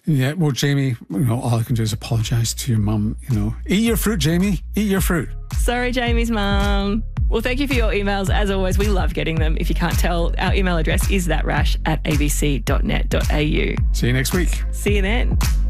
Yeah, well, Jamie, all I can do is apologise to your mum. Eat your fruit, Jamie. Eat your fruit. Sorry, Jamie's mum. Well, thank you for your emails. As always, we love getting them. If you can't tell, our email address is thatrash@abc.net.au. See you next week. See you then.